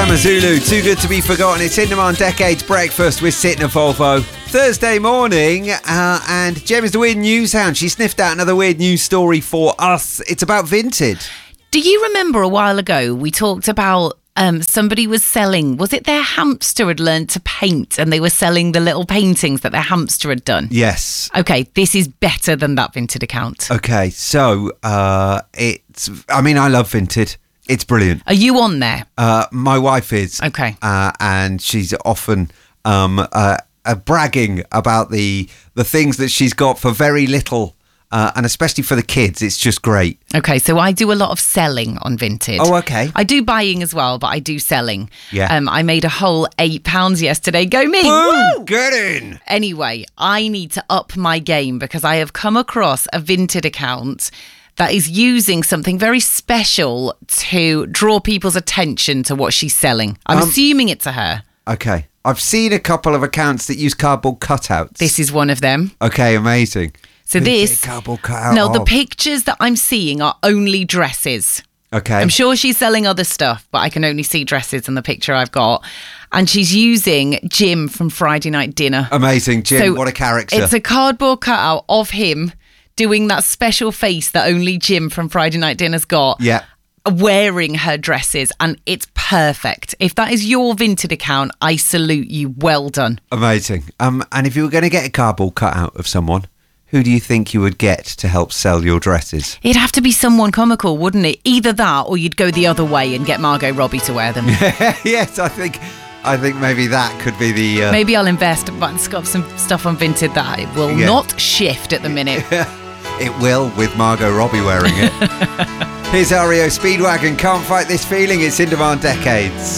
Tama Zulu, Too Good To Be Forgotten. It's In Demand Decades Breakfast with Sid and Volvo. Thursday morning, and Jem is the weird news hound. She sniffed out another weird news story for us. It's about Vinted. Do you remember a while ago we talked about somebody was selling, was it their hamster had learned to paint and they were selling the little paintings that their hamster had done? Yes. Okay, this is better than that Vinted account. Okay, so I love Vinted. It's brilliant. Are you on there? My wife is. Okay. And she's often bragging about the things that she's got for very little, and especially for the kids. It's just great. Okay, so I do a lot of selling on Vinted. Oh, okay. I do buying as well, but I do selling. Yeah. I made a whole £8 yesterday. Go me! Boom! Woo! Get in! Anyway, I need to up my game because I have come across a Vinted account that is using something very special to draw people's attention to what she's selling. I'm assuming it's a her. Okay. I've seen a couple of accounts that use cardboard cutouts. This is one of them. Okay, amazing. So Who's a cardboard cutout No, the of? pictures that I'm seeing are only dresses. Okay. I'm sure she's selling other stuff, but I can only see dresses in the picture I've got. And she's using Jim from Friday Night Dinner. Amazing, Jim. So what a character. It's a cardboard cutout of him doing that special face that only Jim from Friday Night Dinner's got. Yeah. Wearing her dresses, and it's perfect. If that is your Vinted account, I salute you. Well done. Amazing. And if you were going to get a cardboard cutout of someone, who do you think you would get to help sell your dresses? It'd have to be someone comical, wouldn't it? Either that, or you'd go the other way and get Margot Robbie to wear them. Yes, I think maybe that could be the... Maybe I'll invest, but it's got some stuff on Vinted that it will not shift at the minute. It will, with Margot Robbie wearing it. Here's REO Speedwagon, Can't Fight This Feeling. It's In Demand Decades.